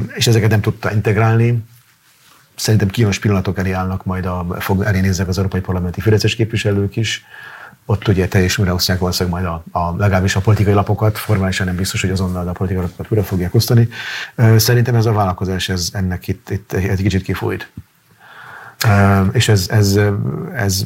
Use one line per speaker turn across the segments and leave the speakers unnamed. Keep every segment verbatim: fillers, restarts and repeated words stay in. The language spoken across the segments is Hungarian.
és ezeket nem tudta integrálni. Szerintem kínos pillanatok elé állnak, majd a, fog elé néznek az európai parlamenti fideszes képviselők is. Ott ugye teljesen újra osztják valószínűleg majd a, a, legalábbis a politikai lapokat, formálisan nem biztos, hogy azonnal a politikai lapokat újra fogják osztani. Szerintem ez a vállalkozás, ez ennek itt, itt egy kicsit kifújt. És ez, ez, ez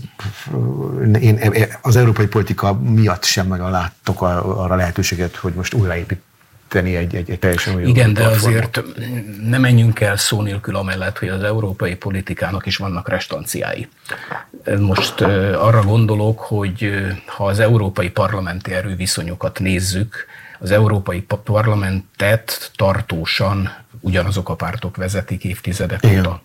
én az európai politika miatt sem nagyon láttok arra lehetőséget, hogy most újraépíteni egy, egy, egy teljesen új
Igen, de
platformot.
azért nem menjünk el szó nélkül amellett, hogy az európai politikának is vannak restanciái. Most arra gondolok, hogy ha az európai parlamenti erőviszonyokat nézzük, az európai parlamentet tartósan ugyanazok a pártok vezetik évtizedek óta.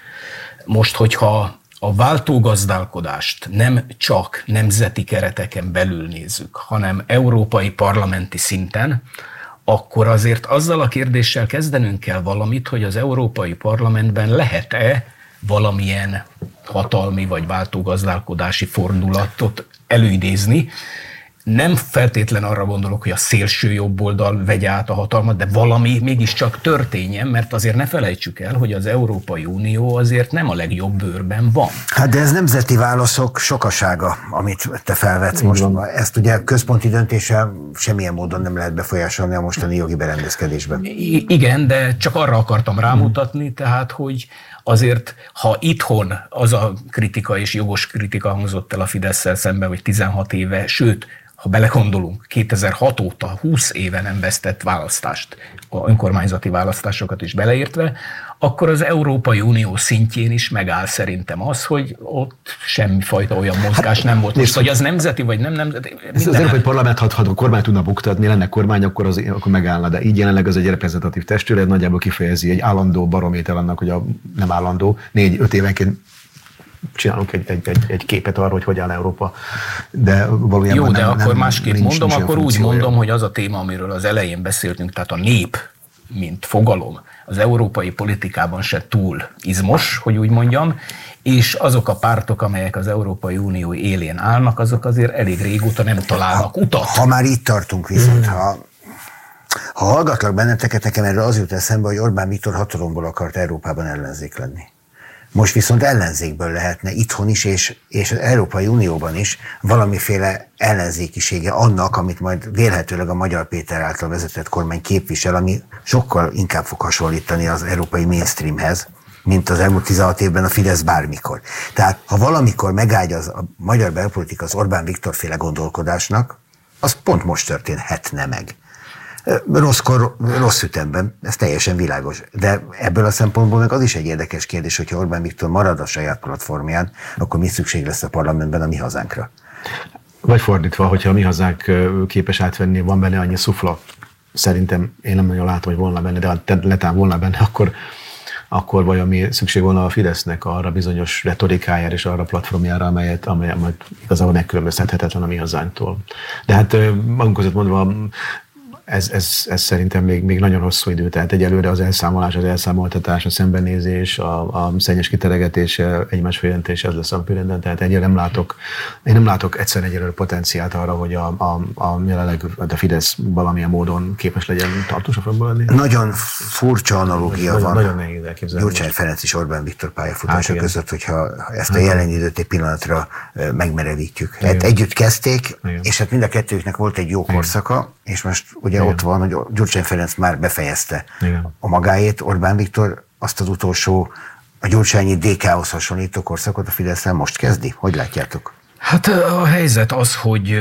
Most, hogyha a váltógazdálkodást nem csak nemzeti kereteken belül nézzük, hanem európai parlamenti szinten, akkor azért azzal a kérdéssel kezdenünk kell valamit, hogy az Európai Parlamentben lehet-e valamilyen hatalmi vagy váltógazdálkodási fordulatot előidézni. Nem feltétlen arra gondolok, hogy a szélső jobb oldal vegye át a hatalmat, de valami mégiscsak történjen, mert azért ne felejtsük el, hogy az Európai Unió azért nem a legjobb bőrben van.
Hát de ez nemzeti válaszok sokasága, amit te felvetsz most. Ezt ugye központi döntéssel semmilyen módon nem lehet befolyásolni a mostani jogi berendezkedésben.
I- igen, de csak arra akartam rámutatni, tehát, hogy azért, ha itthon az a kritika és jogos kritika hangzott el a Fidesszel szemben, hogy tizenhat éve, sőt, ha belegondolunk, kétezer-hat óta húsz éve nem vesztett választást, a önkormányzati választásokat is beleértve, akkor az Európai Unió szintjén is megáll szerintem az, hogy ott semmifajta olyan mozgás nem volt. Most, hogy az nemzeti vagy nem nemzeti.
Az Európai Parlament, ha a kormány tudna buktatni, lenne kormány, akkor, az, akkor megállna, de így jelenleg az egy reprezentatív testület, nagyjából kifejezi egy állandó barométer annak, hogy a nem állandó, négy-öt évenként csinálunk egy, egy, egy, egy képet arról, hogy hogy áll Európa. De valójában
Jó, de
nem,
akkor
nem,
másképp
nincs,
mondom,
nincs
akkor úgy
funkciója.
mondom, hogy az a téma, amiről az elején beszéltünk, tehát a nép, mint fogalom, az európai politikában se túl izmos, hogy úgy mondjam, és azok a pártok, amelyek az Európai Unió élén állnak, azok azért elég régóta nem találnak utat.
Ha már itt tartunk viszont, hmm. ha, ha hallgatlak benneteket, nekem erről az jut eszembe, hogy Orbán Viktor hatalomból akart Európában ellenzék lenni. Most viszont ellenzékből lehetne itthon is, és, és az Európai Unióban is valamiféle ellenzékisége annak, amit majd vélhetőleg a Magyar Péter által vezetett kormány képvisel, ami sokkal inkább fog hasonlítani az európai mainstreamhez, mint az elmúlt tizenhat évben a Fidesz bármikor. Tehát, ha valamikor megágyaz a magyar belpolitika az Orbán Viktor féle gondolkodásnak, az pont most történhetne meg. Rosszkor, rossz ütemben, ez teljesen világos. De ebből a szempontból meg az is egy érdekes kérdés, hogyha Orbán Viktor marad a saját platformján, akkor mi szükség lesz a parlamentben a Mi Hazánkra?
Vagy fordítva, hogyha a Mi Hazánk képes átvenni, van benne annyi szufla, szerintem én nem nagyon látom, hogy volna benne, de ha letán volna benne, akkor, akkor vajon mi szükség volna a Fidesznek arra bizonyos retorikájára és arra platformjára, amelyet, amelyet igazából megkülönböztethetetlen a Mi Hazánktól. De hát magunk között mondva, Ez, ez, ez szerintem még, még nagyon hosszú idő, tehát egyelőre az elszámolás, az elszámoltatás, a szembenézés, a, a szennyes kiteregetése, egymás féljelentése, ez lesz a napirenden, tehát egyelőre nem látok, én nem látok egyszerűen egyelőre potenciált arra, hogy a, a, a jelenleg a Fidesz valamilyen módon képes legyen tartósabb lenni.
Nagyon furcsa analógia
nagyon,
van.
Nagyon nehéz elképzelni.
Gyurcsány Ferenc és Orbán Viktor pályafutása hát, között, hogyha ezt a
hát,
jelen időt egy pillanatra megmerevítjük. Hát együtt kezdték, igen. És hát mind a kettőknek volt egy jó korszaka, és most ugye igen. Ott van, hogy Gyurcsány Ferenc már befejezte igen. A magáét, Orbán Viktor azt az utolsó, a gyurcsányi dé ká-hoz hasonlító korszakot a Fidesz-en most kezdi? Hogy látjátok?
Hát a helyzet az, hogy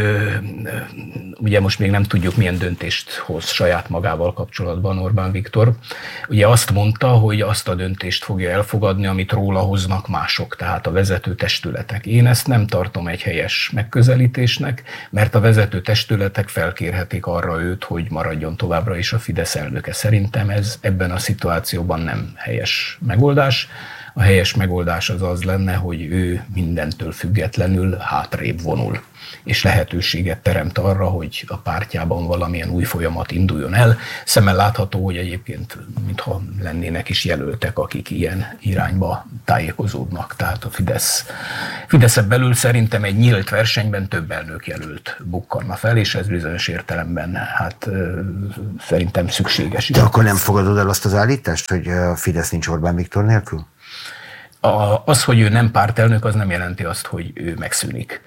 ugye most még nem tudjuk, milyen döntést hoz saját magával kapcsolatban Orbán Viktor. Ugye azt mondta, hogy azt a döntést fogja elfogadni, amit róla hoznak mások, tehát a vezető testületek. Én ezt nem tartom egy helyes megközelítésnek, mert a vezető testületek felkérhetik arra őt, hogy maradjon továbbra is a Fidesz elnöke. Szerintem ez ebben a szituációban nem helyes megoldás. A helyes megoldás az az lenne, hogy ő mindentől függetlenül hátrébb vonul, és lehetőséget teremt arra, hogy a pártjában valamilyen új folyamat induljon el. Szemmel látható, hogy egyébként mintha lennének is jelöltek, akik ilyen irányba tájékozódnak. Tehát a Fidesz, Fideszen belül szerintem egy nyílt versenyben több elnökjelölt bukkanna fel, és ez bizonyos értelemben hát szerintem szükséges.
De akkor nem fogadod el azt az állítást, hogy a Fidesz nincs Orbán Viktor nélkül?
A, az, hogy ő nem pártelnök, az nem jelenti azt, hogy ő megszűnik.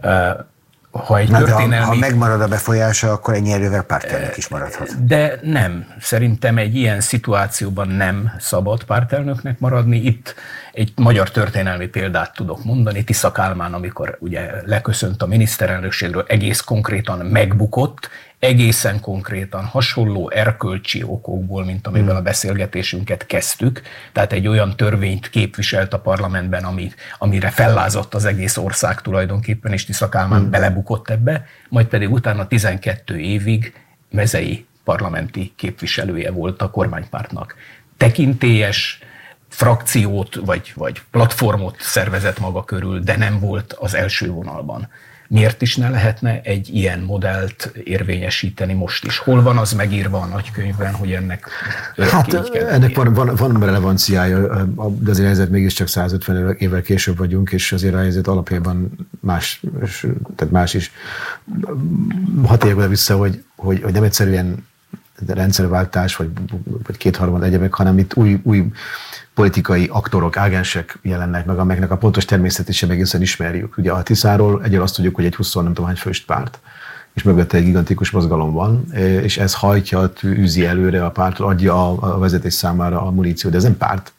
Ha, egy történelmi...
ha, ha megmarad a befolyása, akkor ennyi erővel pártelnök is maradhat.
De nem. Szerintem egy ilyen szituációban nem szabad pártelnöknek maradni. Itt egy magyar történelmi példát tudok mondani. Tisza Kálmán, amikor ugye leköszönt a miniszterelnökségről, egész konkrétan megbukott, egészen konkrétan hasonló erkölcsi okokból, mint amivel a beszélgetésünket kezdtük. Tehát egy olyan törvényt képviselt a parlamentben, ami, amire fellázadt az egész ország tulajdonképpen, és Tisza Kálmán hmm. belebukott ebbe, majd pedig utána tizenkét évig mezei parlamenti képviselője volt a kormánypártnak. Tekintélyes frakciót vagy, vagy platformot szervezett maga körül, de nem volt az első vonalban. Miért is ne lehetne egy ilyen modellt érvényesíteni most is? Hol van az megírva a nagykönyvben, hogy ennek
hát ennek van, van, van relevanciája, de azért helyzet mégiscsak százötven évvel később vagyunk, és azért a helyzet alapjában más, tehát más is. Hat évvel vissza, hogy, hogy, hogy nem egyszerűen rendszerváltás, vagy, vagy kétharmad egyebek, hanem itt új, új politikai aktorok, ágensek jelennek meg, amelyeknek a pontos természetét sem egészen ismerjük. Ugye a Tiszáról egyről azt tudjuk, hogy egy húsz nem tudom hány fős párt, és mögötte egy gigantikus mozgalom van, és ez hajtja, űzi előre a pártot, adja a vezetés számára a muníciót, de ez nem párt.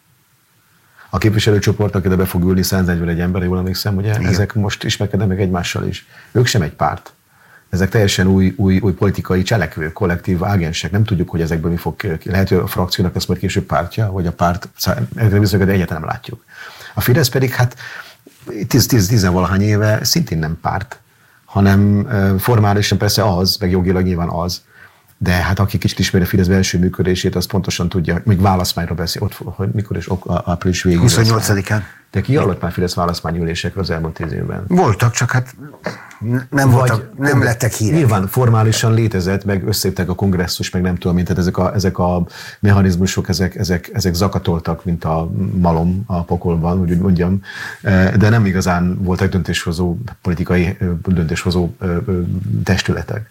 A képviselőcsoport, akire be fog ülni száznegyvenegy ember, jól emlékszem, ugye, igen. Ezek most ismerkednek meg egymással is. Ők sem egy párt. Ezek teljesen új, új, új politikai cselekvő, kollektív ágensek. Nem tudjuk, hogy ezekből mi fog ki. Lehet, hogy a frakciónak lesz majd később pártja, vagy a párt, ezekre viszont egyáltalán nem látjuk. A Fidesz pedig hát tíz-tizenvalahány éve szintén nem párt, hanem formálisan persze az, meg jogilag nyilván az, de hát aki kicsit ismeri a Fidesz belső működését, az pontosan tudja, még választmányról beszél, ott, hogy mikor is április végén.
huszonnyolcadikán.
De ki hallott már Fidesz választmányülésekre az elmúlt tíz évben?
Voltak, csak hát nem, voltak, nem lettek hírek.
Nyilván formálisan létezett, meg összeéptek a kongresszus, meg nem tudom, mint tehát ezek a, ezek a mechanizmusok, ezek, ezek, ezek zakatoltak, mint a malom a pokolban, úgy mondjam, de nem igazán voltak döntéshozó, politikai döntéshozó testületek.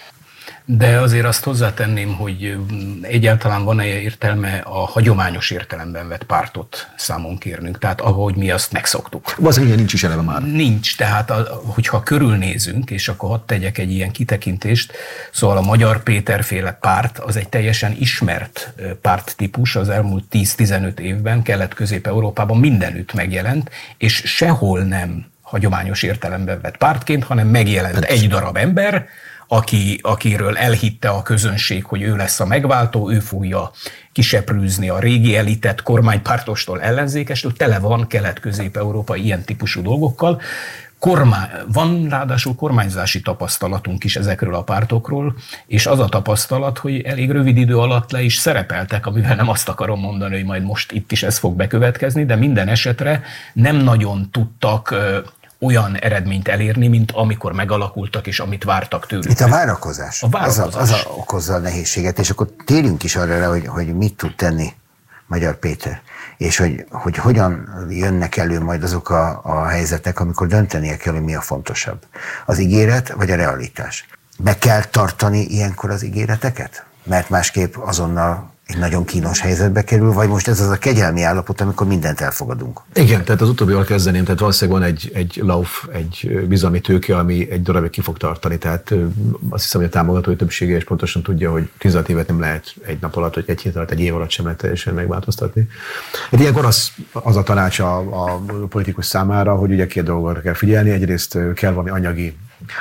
De azért azt hozzátenném, hogy egyáltalán van-e értelme a hagyományos értelemben vett pártot számon kérnünk, tehát ahogy mi azt megszoktuk.
Az ilyen nincs is eleve már.
Nincs, tehát a, hogyha körülnézünk, és akkor hadd tegyek egy ilyen kitekintést, szóval a Magyar Péter-féle párt az egy teljesen ismert párttípus, az elmúlt tíz-tizenöt évben Kelet-Közép-Európában mindenütt megjelent, és sehol nem hagyományos értelemben vett pártként, hanem megjelent hát. egy darab ember, Aki, akiről elhitte a közönség, hogy ő lesz a megváltó, ő fogja kiseprűzni a régi elitet, kormánypártostól, ellenzékestől, tele van Kelet-Közép-Európa ilyen típusú dolgokkal. Kormány, van ráadásul kormányzási tapasztalatunk is ezekről a pártokról, és az a tapasztalat, hogy elég rövid idő alatt le is szerepeltek, amivel nem azt akarom mondani, hogy majd most itt is ez fog bekövetkezni, de minden esetre nem nagyon tudtak olyan eredményt elérni, mint amikor megalakultak, és amit vártak tőlük.
Itt a várakozás.
A várakozás.
Az, a, az a okozza a nehézséget, és akkor térjünk is arra, hogy, hogy mit tud tenni Magyar Péter, és hogy, hogy hogyan jönnek elő majd azok a, a helyzetek, amikor döntenie kell, hogy mi a fontosabb. Az ígéret, vagy a realitás. Be kell tartani ilyenkor az ígéreteket? Mert másképp azonnal egy nagyon kínos helyzetbe kerül, vagy most ez az a kegyelmi állapot, amikor mindent elfogadunk?
Igen, tehát az utóbbival kezdeném, tehát valószínűleg van egy, egy lauf, egy bizalmi tőke, ami egy darabig ki fog tartani, tehát azt hiszem, hogy a támogatói többsége is pontosan tudja, hogy tizenhat évet nem lehet egy nap alatt, vagy egy hét alatt, egy év alatt sem lehet teljesen megváltoztatni. Hát ilyenkor az, az a tanács a, a politikus számára, hogy ugye két dolgot kell figyelni, egyrészt kell valami anyagi,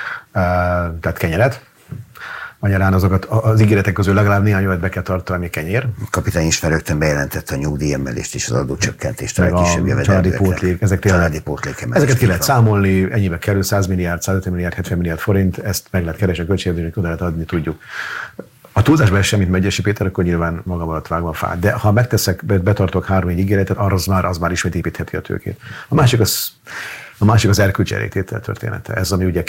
tehát kenyeret, magyarán azokat az ígéretek közül legalább néhány olyat be kell tartani, ami kenyér.
Kapitány is már rögtön bejelentette a nyugdíjemelést és az adócsökkentést, a kisebb
jövedelmekre. Családi pótlék, ezek
családi pótlék
ezeket ki lehet számolni, ennyibe kerül száz milliárd, százötven milliárd, hetven milliárd forint, ezt meg lehet keresni, a költségvetésnek oda lehet adni, tudjuk. A túlzásban ez semmit Megyesi Péter, akkor nyilván magam alatt vágva a fát. De ha megteszek, betartok három-négy ígéretet, az már, az már ismét építheti a tőkét. A másik az, a másik az erkölcsi elégtétel története. Ez, ami ugye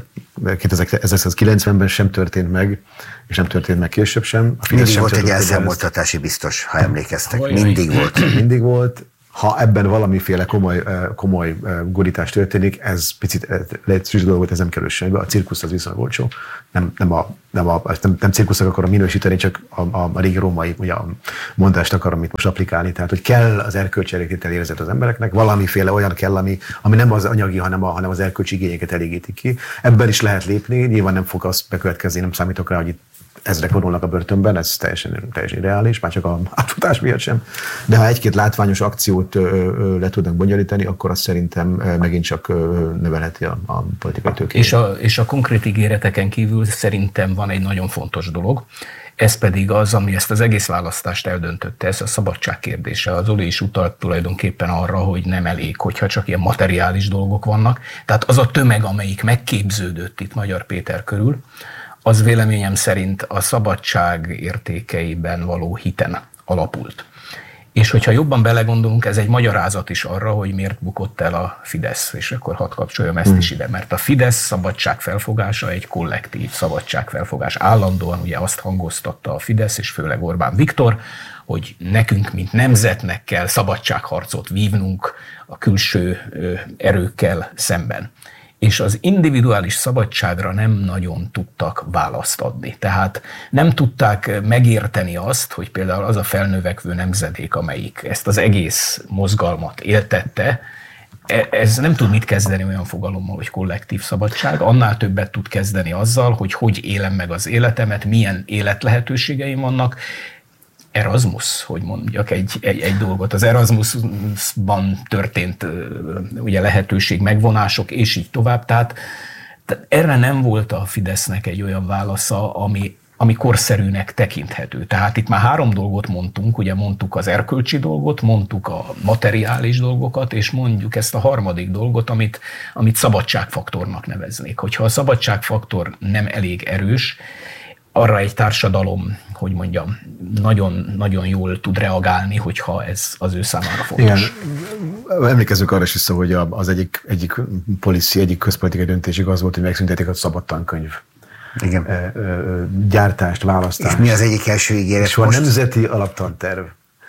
kétezer-kilencvenben sem történt meg, és nem történt meg később sem.
A Mindig volt egy elszámoltatási biztos, ha emlékeztek. Mindig volt.
Mindig volt. ha ebben valamiféle komoly, komoly gurítás történik, ez picit leegyszerűs dolgot, ez nem kerül semmibe. A cirkusz az viszonylag olcsó. Nem, nem, a, nem, a, nem, nem cirkusznak akarom minősíteni, csak a, a, a régi római ugye, a mondást akarom itt most applikálni. Tehát, hogy kell az erkölcsi elégtétel érzet az embereknek, valamiféle olyan kell, ami, ami nem az anyagi, hanem, a, hanem az erkölcsi igényeket elégíti ki. Ebben is lehet lépni, nyilván nem fog az bekövetkezni, nem számítok rá, hogy itt ezrek vonulnak a börtönben, ez teljesen, teljesen reális, már csak a átfutás miatt sem. De ha egy-két látványos akciót ö, ö, le tudnak bonyolítani, akkor az szerintem ö, megint csak ö, növelheti a, a politikai tőkét.
És a, és a konkrét ígéreteken kívül szerintem van egy nagyon fontos dolog, ez pedig az, ami ezt az egész választást eldöntötte, ez a szabadság kérdése. Az Zoli is utalt tulajdonképpen arra, hogy nem elég, hogyha csak ilyen materiális dolgok vannak. Tehát az a tömeg, amelyik megképződött itt Magyar Péter körül, az véleményem szerint a szabadság értékeiben való hiten alapult. És hogyha jobban belegondolunk, ez egy magyarázat is arra, hogy miért bukott el a Fidesz, és akkor hadd kapcsoljam ezt is ide, mert a Fidesz szabadságfelfogása egy kollektív szabadságfelfogás. Állandóan ugye azt hangoztatta a Fidesz, és főleg Orbán Viktor, hogy nekünk, mint nemzetnek kell szabadságharcot vívnunk a külső erőkkel szemben. És az individuális szabadságra nem nagyon tudtak választ adni. Tehát nem tudták megérteni azt, hogy például az a felnövekvő nemzedék, amelyik ezt az egész mozgalmat éltette, ez nem tud mit kezdeni olyan fogalommal, hogy kollektív szabadság, annál többet tud kezdeni azzal, hogy hogy élem meg az életemet, milyen életlehetőségeim vannak. Erasmus, hogy mondjak egy, egy, egy dolgot, az Erasmusban történt ugye lehetőség, megvonások, és így tovább. Tehát, tehát erre nem volt a Fidesznek egy olyan válasza, ami, ami korszerűnek tekinthető. Tehát itt már három dolgot mondtunk, ugye mondtuk az erkölcsi dolgot, mondtuk a materiális dolgokat, és mondjuk ezt a harmadik dolgot, amit, amit szabadságfaktornak neveznék. Hogyha a szabadságfaktor nem elég erős, arra egy társadalom, hogy mondjam, nagyon, nagyon jól tud reagálni, hogyha ez az ő számára fontos.
Igen. Emlékezzük arra is vissza, hogy az egyik, egyik policy, egyik közpolitikai döntésig az volt, hogy megszüntették a szabad tankönyv.
Igen.
Gyártást, választást.
És mi az egyik első ígéret
és most? És a nemzeti alaptanterv.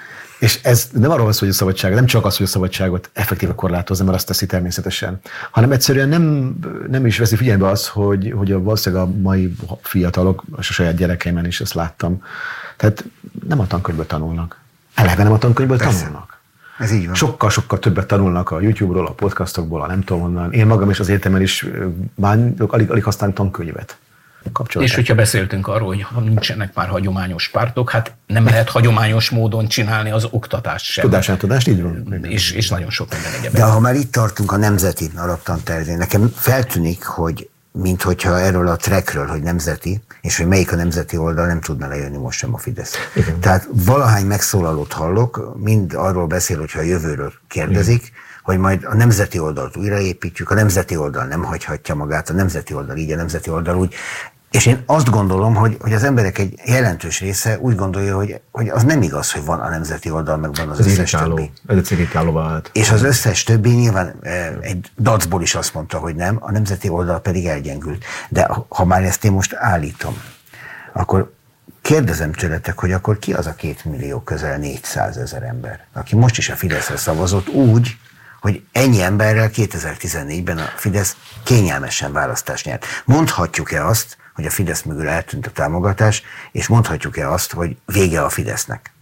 És ez nem arról van szó, hogy a szabadság, nem csak az, hogy a szabadságot effektíve korlátozza, mert azt teszi természetesen, hanem egyszerűen nem, nem is veszi figyelembe az, hogy, hogy a, valószínűleg a mai fiatalok, a saját gyerekeimen is ezt láttam, tehát nem a tankönyvből tanulnak. Eleve nem a tankönyvből Persze. tanulnak.
Ez így van.
Sokkal-sokkal többet tanulnak a YouTube-ról, a podcastokból, a nem tudom honnan. Én magam is az egyetemen is már alig, alig használom tankönyvet.
És hogyha beszéltünk arról, hogy nincsenek már hagyományos pártok, hát nem lehet hagyományos módon csinálni az oktatást sem.
Tudásátadást, így van.
És, és nagyon sok minden egyébként.
De ha már itt tartunk a nemzeti alaptantervén, nekem feltűnik, hogy minthogyha erről a trackről, hogy nemzeti, és hogy melyik a nemzeti oldal, nem tudna lejönni most sem a Fidesz. Igen. Tehát valahány megszólalót hallok, mind arról beszél, hogyha a jövőről kérdezik, Igen. hogy majd a nemzeti oldalt újraépítjük, a nemzeti oldal nem hagyhatja magát, a nemzeti oldal így, a nemzeti oldal úgy. És én azt gondolom, hogy, hogy az emberek egy jelentős része úgy gondolja, hogy, hogy az nem igaz, hogy van a nemzeti oldal, meg van az ez összes irritáló, többi.
Ez egy irritáló vált.
És az összes többi nyilván egy dacból is azt mondta, hogy nem, a nemzeti oldal pedig elgyengült. De ha már ezt én most állítom, akkor kérdezem tőletek, hogy akkor ki az a két millió közel négyszázezer ember, aki most is a Fideszre szavazott úgy, hogy ennyi emberrel kétezer-tizennégyben a Fidesz kényelmesen választást nyert. Mondhatjuk-e azt, hogy a Fidesz mögül eltűnt a támogatás, és mondhatjuk-e azt, hogy vége a Fidesznek?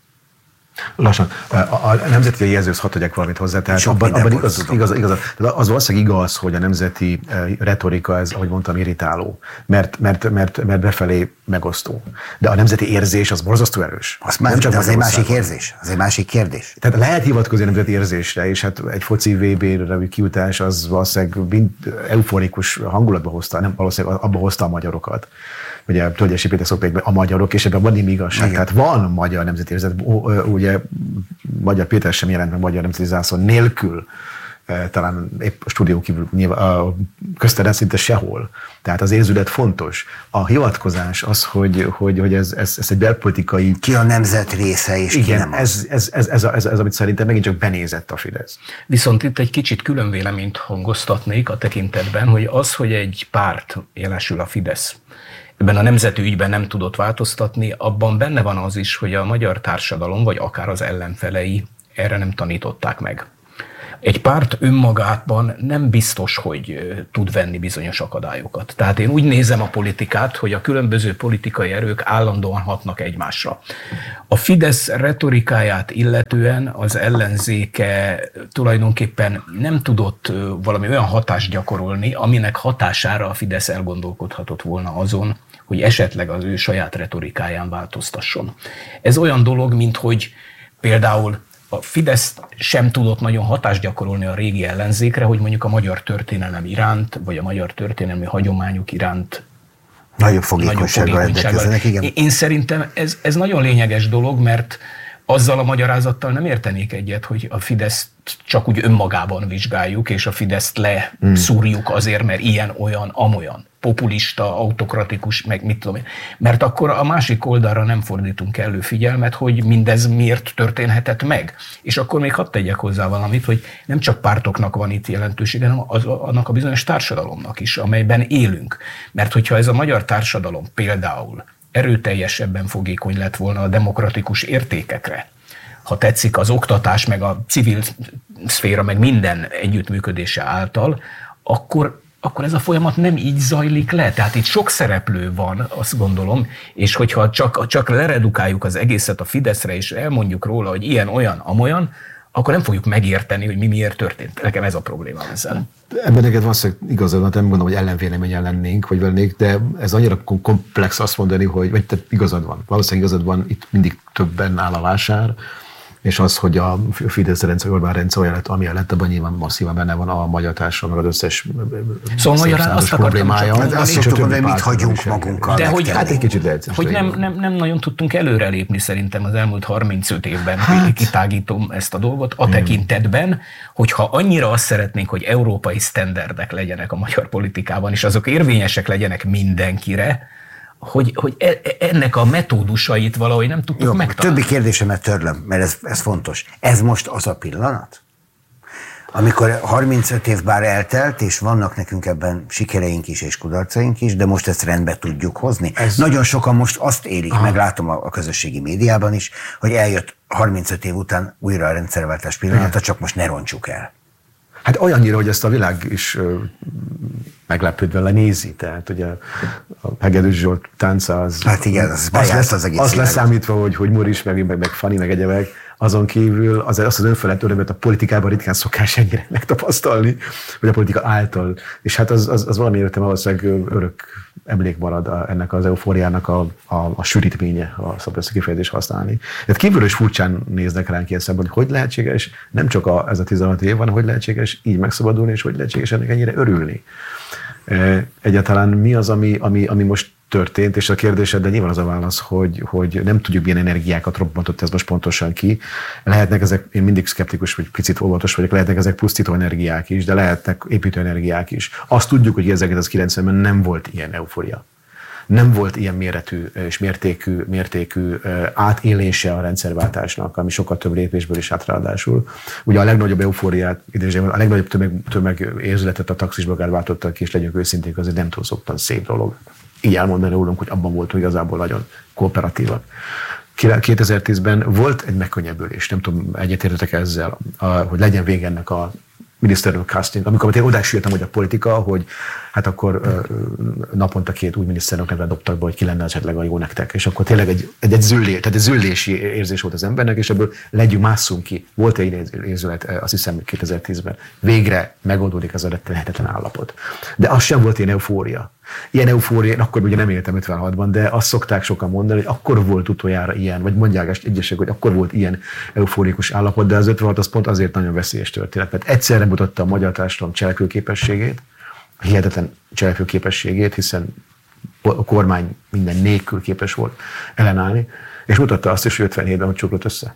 Lassan. A, a nemzeti jelzőhöz hadd tegyek valamit hozzá, tehát
Sok
abban, abban igaz, igaz, igaz, az valószínűleg igaz, hogy a nemzeti retorika, ez, ahogy mondtam, irritáló, mert, mert, mert, mert befelé megosztó. De a nemzeti érzés az borzasztó erős.
Azt már, csak az egy másik érzés, az egy másik kérdés.
Tehát lehet hivatkozni a nemzeti érzésre, és hát egy foci vé bé-re kijutás az valószínűleg euforikus hangulatba hozta, nem valószínűleg abba hozta a magyarokat. Ugye Tölgyesi Péter szokta a magyarok, és ebben van némi igazság. Igen. Tehát van magyar nemzeti érzet, ugye Magyar Péter sem jelent meg magyar nemzeti zászló nélkül, talán épp a stúdió kívül a közterem szinte sehol. Tehát az érzület fontos. A hivatkozás az, hogy, hogy, hogy ez, ez, ez egy belpolitikai...
Ki a nemzet része, és
igen,
ki nem
ez, ez, ez, ez, ez, ez, amit szerintem megint csak benézett a Fidesz.
Viszont itt egy kicsit külön véleményt hangoztatnék a tekintetben, hogy az, hogy egy párt, jelesül a Fidesz, ebben a nemzeti ügyben nem tudott változtatni, abban benne van az is, hogy a magyar társadalom, vagy akár az ellenfelei erre nem tanították meg. Egy párt önmagában nem biztos, hogy tud venni bizonyos akadályokat. Tehát én úgy nézem a politikát, hogy a különböző politikai erők állandóan hatnak egymásra. A Fidesz retorikáját illetően az ellenzéke tulajdonképpen nem tudott valami olyan hatást gyakorolni, aminek hatására a Fidesz elgondolkodhatott volna azon, hogy esetleg az ő saját retorikáján változtasson. Ez olyan dolog, mint hogy például a Fidesz sem tudott nagyon hatást gyakorolni a régi ellenzékre, hogy mondjuk a magyar történelem iránt, vagy a magyar történelmi hagyományok iránt
nagyobb fogékonysággal rendelkezzenek, igen.
Én szerintem ez, ez nagyon lényeges dolog, mert azzal a magyarázattal nem értenék egyet, hogy a Fideszt csak úgy önmagában vizsgáljuk, és a Fideszt leszúrjuk azért, mert ilyen, olyan, amolyan. Populista, autokratikus, meg mit tudom én. Mert akkor a másik oldalra nem fordítunk elő figyelmet, hogy mindez miért történhetett meg. És akkor még hadd tegyek hozzá valamit, hogy nem csak pártoknak van itt jelentősége, hanem az, annak a bizonyos társadalomnak is, amelyben élünk. Mert hogyha ez a magyar társadalom például erőteljesebben fogékony lett volna a demokratikus értékekre, ha tetszik az oktatás, meg a civil szféra, meg minden együttműködése által, akkor akkor ez a folyamat nem így zajlik le. Tehát itt sok szereplő van, azt gondolom, és hogyha csak, csak leredukáljuk az egészet a Fideszre, és elmondjuk róla, hogy ilyen, olyan, amolyan, akkor nem fogjuk megérteni, hogy mi miért történt. Nekem ez a probléma ezzel.
Ebben neked valószínűleg igazad, nem gondolom, hogy ellenvéleményen lennénk, vagy vennék, de ez annyira komplex azt mondani, hogy vagy te igazad van. Valószínűleg igazad van, itt mindig többen áll a vásár, és az, hogy a Fidesz rendszer, Orbán rendszer olyan lett, amilyen lett, abban nyilván masszívan benne van a magyar társadalom, meg az összes
szóval magyarán azt
problémája.
Hát azt szoktuk mondani, mit hagyunk magunkkal.
De hogy,
hát egy kicsit lehet,
hogy nem, nem, nem nagyon tudtunk előrelépni szerintem az elmúlt harmincöt évben, hát. Kitágítom ezt a dolgot, a tekintetben, hogyha annyira azt szeretnénk, hogy európai sztenderdek legyenek a magyar politikában, és azok érvényesek legyenek mindenkire, hogy, hogy ennek a metódusait valahogy nem tudtuk megtalálni.
Többi kérdésemet törlöm, mert ez, ez fontos. Ez most az a pillanat, amikor harmincöt év bár eltelt, és vannak nekünk ebben sikereink is és kudarcaink is, de most ezt rendbe tudjuk hozni. Ez... Nagyon sokan most azt élik, Aha. meg látom a, a közösségi médiában is, hogy eljött harmincöt év után újra a rendszerváltás pillanata, csak most ne rontsuk el.
Hát olyannyira, hogy ezt a világ is ö, meglepődve lenézi. Tehát ugye a Hegedűs Zsolt tánca az...
Hát igen, az, az, lesz, az, egész
az leszámítva, hogy, hogy Moris, meg, meg, meg Fanni, meg egyebek, azon kívül az, az az önfelett örömet a politikában ritkán szokás ennyire megtapasztalni, vagy a politika által. És hát az, az, az valami értem valószínűleg örök emlék marad a, ennek az eufóriának a, a, a sűrítménye, ha szabad ezt a kifejezést használni. Tehát kívülről is furcsán néznek ránk ilyen szemben, hogy hogy lehetséges, nem csak a, ez a tizenhat év van, hogy lehetséges így megszabadulni, és hogy lehetséges ennek ennyire örülni. Egyáltalán mi az, ami, ami, ami most történt, és a kérdésed, de nyilván az a válasz, hogy, hogy nem tudjuk, milyen energiákat robbantott ez most pontosan ki. Lehetnek ezek, én mindig szkeptikus, vagy picit óvatos vagyok, lehetnek ezek pusztító energiák is, de lehetnek építő energiák is. Azt tudjuk, hogy ezerkilencszázkilencvenben nem volt ilyen eufória. Nem volt ilyen méretű és mértékű, mértékű átélése a rendszerváltásnak, ami sokkal több lépésből is átráadásul. Ugye a legnagyobb eufóriát, idézőjelben, a legnagyobb tömeg, tömegérzületet a taxisbogár váltottak ki, és legyünk őszinték, azért nem túlzottan szép dolog. Így elmondani rólunk, hogy abban voltunk igazából nagyon kooperatívak. kétezer-tízben volt egy megkönnyebbülés, nem tudom, egyetértetek ezzel, hogy legyen vége ennek a miniszterelnök casting, amikor én odáig jöttem, hogy a politika, hogy hát akkor naponta két új miniszterelnök nevet dobtak be, hogy ki lenne esetleg a jó nektek. És akkor tényleg egy, egy, egy, züllé, tehát egy züllési érzés volt az embernek, és ebből legyünk, másszunk ki. Volt egy érzület, azt hiszem kétezer-tízben. Végre megoldódik ez a lehetetlen állapot. De az sem volt ilyen eufória. Ilyen eufória, én akkor ugye nem éltem ötvenhatban, de azt szokták sokan mondani, hogy akkor volt utoljára ilyen, vagy mondják egyesek, hogy akkor volt ilyen eufórikus állapot, de az ötvenhat az pont azért nagyon veszélyes történet, mert egyszerre mutatta a magyar társadalom cselekvőképességét, a hihetetlen cselekvőképességét, hiszen a kormány minden nélkül képes volt ellenállni, és mutatta azt is, hogy ötvenhétben hogy csuklott össze.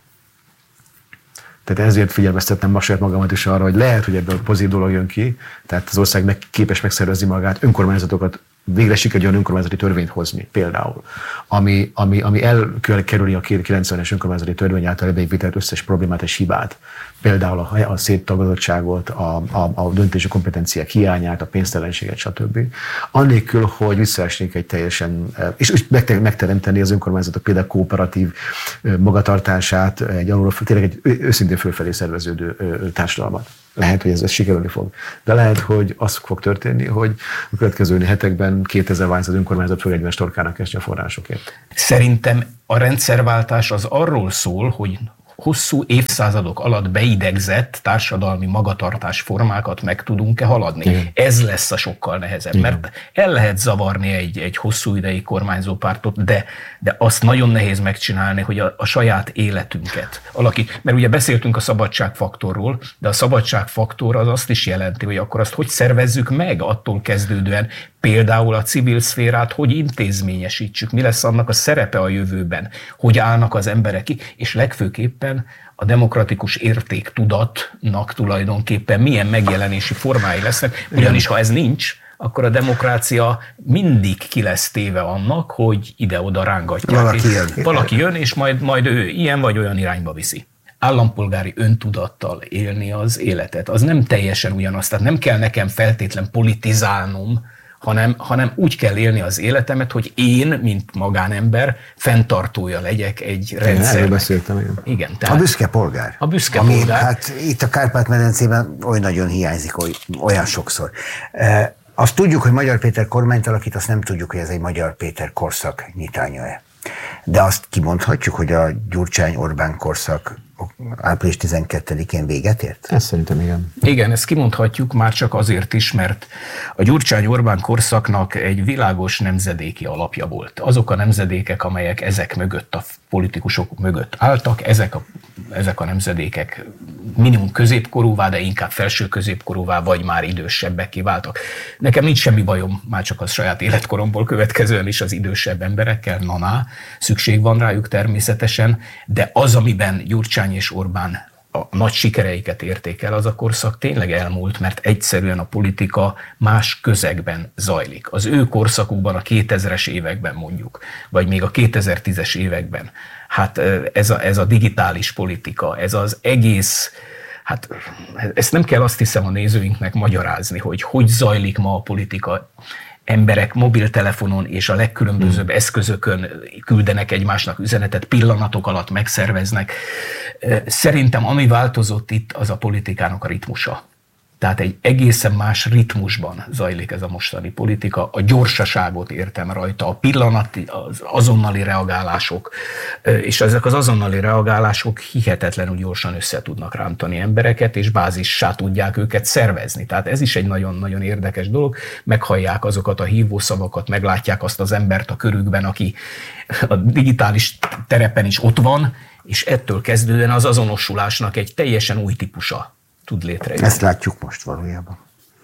Tehát ezért figyelmeztetnem ma saját magamat is arra, hogy lehet, hogy ebből pozitív dolog jön ki, tehát az ország meg képes megszervezni magát, önkormányzatokat végre sikerül olyan önkormányzati törvényt hozni például, ami, ami, ami elkerüli a kilencvenes önkormányzati törvény által beépített összes problémát és hibát. Például a, a széttagozottságot, a, a, a döntési kompetenciák hiányát, a pénztelenséget, stb. Annélkül, hogy visszaesnék egy teljesen, és megteremteni az önkormányzatok például kooperatív magatartását, egy alulról, tényleg egy őszintén fölfelé szerveződő társadalmat. Lehet, hogy ez, ez sikerülni fog. De lehet, hogy az fog történni, hogy a következő hetekben kétezer ványszor önkormányzat fog egymást torkának esni a forrásokért.
Szerintem a rendszerváltás az arról szól, hogy hosszú évszázadok alatt beidegzett társadalmi magatartás formákat meg tudunk-e haladni. Igen. Ez lesz a sokkal nehezebb, igen. Mert el lehet zavarni egy, egy hosszú ideig kormányzó pártot, de, de azt nagyon nehéz megcsinálni, hogy a, a saját életünket alakít. Mert ugye beszéltünk a szabadságfaktorról, de a szabadságfaktor az azt is jelenti, hogy akkor azt hogy szervezzük meg attól kezdődően, például a civil szférát, hogy intézményesítsük, mi lesz annak a szerepe a jövőben, hogy állnak az emberek ki, és legfőképpen a demokratikus értéktudatnak tulajdonképpen milyen megjelenési formái lesznek, ugyanis ha ez nincs, akkor a demokrácia mindig ki lesz téve annak, hogy ide-oda rángatják.
Valaki jön.
Valaki jön, és majd, majd ő ilyen vagy olyan irányba viszi. Állampolgári öntudattal élni az életet, az nem teljesen ugyanaz, tehát nem kell nekem feltétlen politizálnom, Hanem, hanem úgy kell élni az életemet, hogy én, mint magánember, fenntartója legyek egy rendszernek.
Erről beszéltem, igen.
igen
tehát a büszke polgár.
A büszke
ami,
polgár.
Hát itt a Kárpát-medencében oly nagyon hiányzik, oly, olyan sokszor. E, azt tudjuk, hogy Magyar Péter kormányt alakít, azt nem tudjuk, hogy ez egy Magyar Péter korszak nyitánya-e. De azt kimondhatjuk, hogy a Gyurcsány-Orbán korszak április tizenkettedikén véget ért?
Ez szerintem igen.
Igen, ezt kimondhatjuk már csak azért is, mert a Gyurcsány-Orbán korszaknak egy világos nemzedéki alapja volt. Azok a nemzedékek, amelyek ezek mögött, a politikusok mögött álltak, ezek a, ezek a nemzedékek minimum középkorúvá, de inkább felső középkorúvá, vagy már idősebbek váltak. Nekem nincs semmi bajom, már csak az saját életkoromból következően is az idősebb emberekkel, naná, szükség van rájuk természetesen, de az, amiben Gyurcsány és Orbán a nagy sikereiket érték el, az a korszak tényleg elmúlt, mert egyszerűen a politika más közegben zajlik. Az ő korszakukban, a kétezres években mondjuk, vagy még a kétezer-tízes években, hát ez a, ez a digitális politika, ez az egész, hát ezt nem kell azt hiszem a nézőinknek magyarázni, hogy hogy zajlik ma a politika. Emberek mobiltelefonon és a legkülönbözőbb hmm. eszközökön küldenek egymásnak üzenetet, pillanatok alatt megszerveznek. Szerintem ami változott itt, az a politikának a ritmusa. Tehát egy egészen más ritmusban zajlik ez a mostani politika. A gyorsaságot értem rajta, a pillanati, az azonnali reagálások, és ezek az azonnali reagálások hihetetlenül gyorsan össze tudnak rántani embereket, és bázissá tudják őket szervezni. Tehát ez is egy nagyon-nagyon érdekes dolog. Meghallják azokat a hívószavakat, meglátják azt az embert a körükben, aki a digitális terepen is ott van, és ettől kezdődően az azonosulásnak egy teljesen új típusa tud létrejönni.
Ezt látjuk most valójában.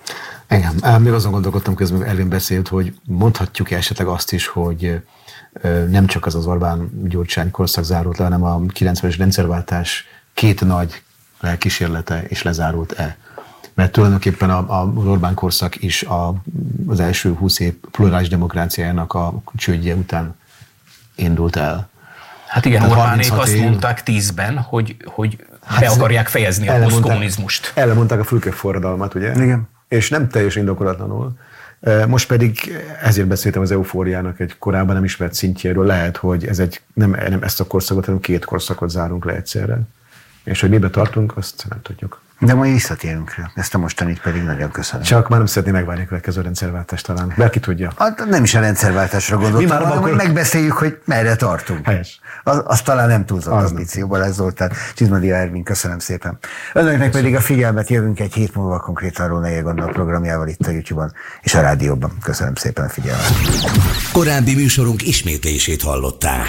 Igen, még azon gondolkodtam közben, Elvin beszélt, hogy mondhatjuk esetleg azt is, hogy nem csak az az Orbán-Gyurcsány korszak zárult le, hanem a kilencvenes rendszerváltás két nagy kísérlete is lezárult-e. Mert tulajdonképpen a, a Orbán korszak is a, az első húsz év plurális demokráciájának a csődje után indult el.
Hát igen, Orbánék azt év... mondták tízben, hogy, hogy hát be akarják fejezni a posztkommunizmust.
Elmondták a fülkeforradalmat, ugye?
Igen.
És nem teljesen indokolatlanul. Most pedig ezért beszéltem az eufóriának egy korábban nem ismert szintjéről. Lehet, hogy ez egy, nem, nem ezt a korszakot, hanem két korszakot zárunk le egyszerre. És hogy mibe tartunk, azt nem tudjuk.
De majd visszatérünk rá. Ezt a mostanit pedig nagyon köszönöm.
Csak már nem szeretném megvárni a következő rendszerváltást talán. Bárki tudja.
Hát nem is a rendszerváltásra gondoltam, hanem akkor... hogy megbeszéljük, hogy merre tartunk.
Helyes.
Az, az talán nem túlzott ambíció. Balázs Zoltán, Csizmadia Ervin, köszönöm szépen. Önöknek pedig a figyelmet, jövünk egy hét múlva konkrétan arról ne gondol programjával itt a YouTube-on és a rádióban. Köszönöm szépen a figyelmet.
Korábbi műsorunk ismétlését hallották.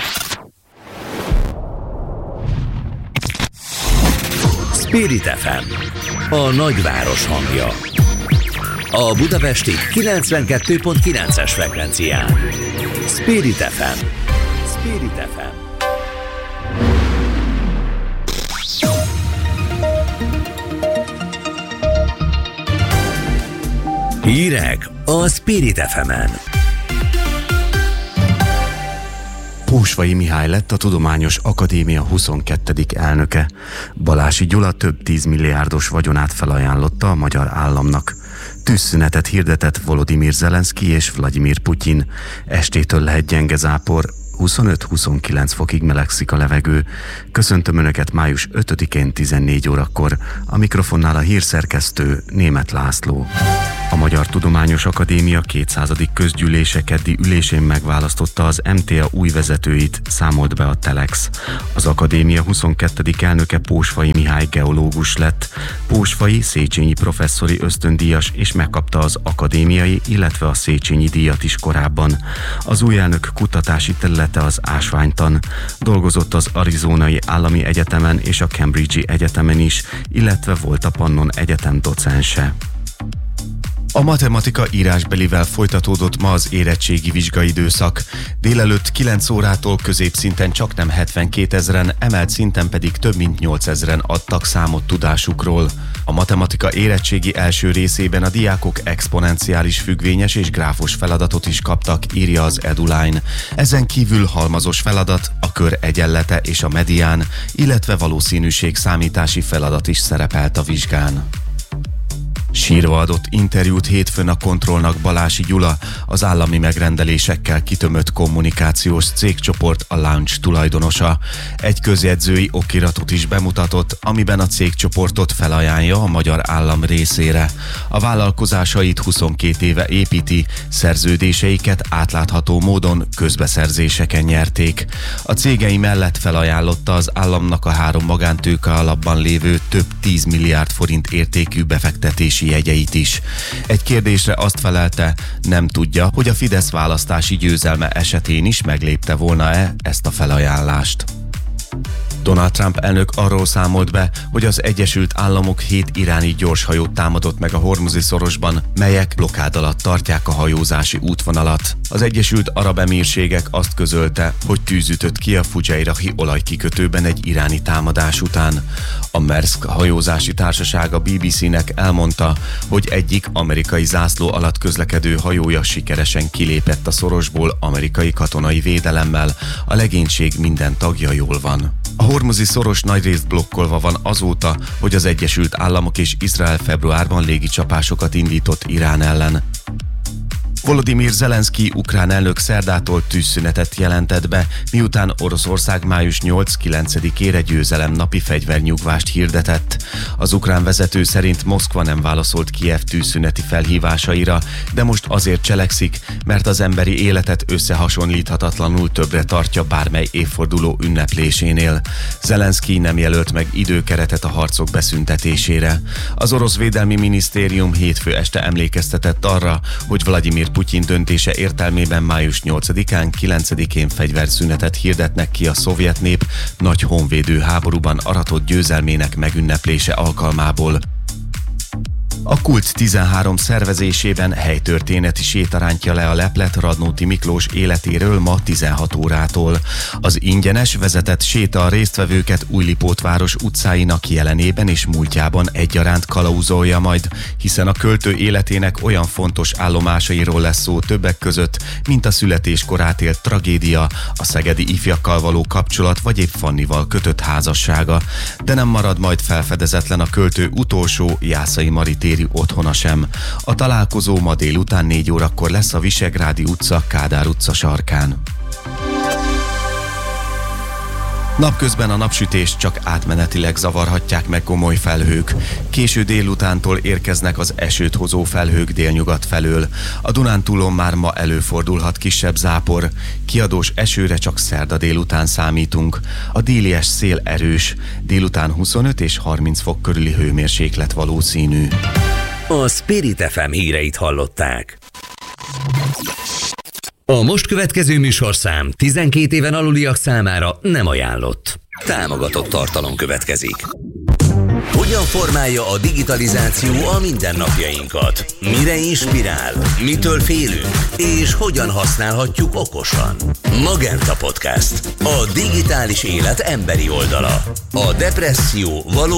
Spirit ef em, a nagyváros hangja. A budapesti kilencvenkettő pont kilences frekvencián. Spirit ef em. Spirit ef em. Hírek a Spirit ef emen.
Pósvai Mihály lett a Tudományos Akadémia huszonkettedik elnöke. Balási Gyula több tízmilliárdos vagyonát felajánlotta a magyar államnak. Tűzszünetet hirdetett Volodymyr Zelenszky és Vladimir Putyin. Estétől lehet gyenge zápor, huszonöt-huszonkilenc fokig melegszik a levegő. Köszöntöm Önöket május ötödikén tizennégy órakor. A mikrofonnál a hírszerkesztő Németh László. A Magyar Tudományos Akadémia kétszázadik közgyűlése keddi ülésén megválasztotta az em té á új vezetőit, számolt be a Telex. Az akadémia huszonkettedik elnöke Pósvai Mihály geológus lett. Pósvai Széchenyi professzori ösztöndíjas és megkapta az akadémiai, illetve a Széchenyi díjat is korábban. Az új elnök kutatási területe az ásványtan. Dolgozott az Arizonai Állami Egyetemen és a Cambridge-i Egyetemen is, illetve volt a Pannon Egyetem docense. A matematika írásbelivel folytatódott ma az érettségi vizsgaidőszak. Délelőtt kilenc órától középszinten csaknem hetvenkétezren, emelt szinten pedig több mint nyolcezren adtak számot tudásukról. A matematika érettségi első részében a diákok exponenciális függvényes és gráfos feladatot is kaptak, írja az EduLine. Ezen kívül halmazos feladat, a kör egyenlete és a medián, illetve valószínűségszámítási feladat is szerepelt a vizsgán. Sírva adott interjút hétfőn a Kontrollnak Balási Gyula, az állami megrendelésekkel kitömött kommunikációs cégcsoport a Launch tulajdonosa. Egy közjegyzői okiratot is bemutatott, amiben a cégcsoportot felajánlja a magyar állam részére. A vállalkozásait huszonkét éve építi, szerződéseiket átlátható módon közbeszerzéseken nyerték. A cégei mellett felajánlotta az államnak a három magántőke alapban lévő több tíz milliárd forint értékű befektetési jegyeit is. Egy kérdésre azt felelte, nem tudja, hogy a Fidesz választási győzelme esetén is meglépte volna-e ezt a felajánlást. Donald Trump elnök arról számolt be, hogy az Egyesült Államok hét iráni gyorshajót támadott meg a Hormuzi szorosban, melyek blokkád alatt tartják a hajózási útvonalat. Az Egyesült Arab Emírségek azt közölte, hogy tűz ütött ki a Fujairah-i olajkikötőben egy iráni támadás után. A Maersk hajózási társaság a bé bé cé-nek elmondta, hogy egyik amerikai zászló alatt közlekedő hajója sikeresen kilépett a szorosból amerikai katonai védelemmel, a legénység minden tagja jól van. A Hormuzi szoros nagyrészt blokkolva van azóta, hogy az Egyesült Államok és Izrael februárban légicsapásokat indított Irán ellen. Volodymyr Zelenszky ukrán elnök szerdától tűzszünetet jelentett be, miután Oroszország május nyolc-kilencedikére győzelemnapi fegyvernyugvást hirdetett. Az ukrán vezető szerint Moszkva nem válaszolt Kijev tűzszüneti felhívásaira, de most azért cselekszik, mert az emberi életet összehasonlíthatatlanul többre tartja bármely évforduló ünneplésénél. Zelenszky nem jelölt meg időkeretet a harcok beszüntetésére. Az orosz védelmi minisztérium hétfő este emlékeztetett arra, hogy Vladimir Putyin döntése értelmében május nyolcadikán, kilencedikén fegyverszünetet hirdetnek ki a szovjet nép nagy honvédő háborúban aratott győzelmének megünneplése alkalmából. A Kult tizenhárom szervezésében helytörténeti séta rántja le a leplet Radnóti Miklós életéről ma tizenhat órától. Az ingyenes vezetett séta a résztvevőket Újlipótváros utcáinak jelenében és múltjában egyaránt kalauzolja majd, hiszen a költő életének olyan fontos állomásairól lesz szó többek között, mint a születéskorát élt tragédia, a szegedi ifjakkal való kapcsolat vagy épp Fannival kötött házassága. De nem marad majd felfedezetlen a költő utolsó, Jászai Maritéri otthona sem. A találkozó ma délután négy órakor lesz a Visegrádi utca, Kádár utca sarkán. Napközben a napsütést csak átmenetileg zavarhatják meg komoly felhők. Késő délutántól érkeznek az esőt hozó felhők délnyugat felől. A Dunántúlon már ma előfordulhat kisebb zápor. Kiadós esőre csak szerda délután számítunk. A délies szél erős. Délután huszonöt és harminc fok körüli hőmérséklet valószínű.
A Spirit ef em híreit hallották. A most következő műsorszám tizenkét éven aluliak számára nem ajánlott. Támogatott tartalom következik. Hogyan formálja a digitalizáció a mindennapjainkat? Mire inspirál? Mitől félünk? És hogyan használhatjuk okosan? Magenta Podcast. A digitális élet emberi oldala. A depresszió való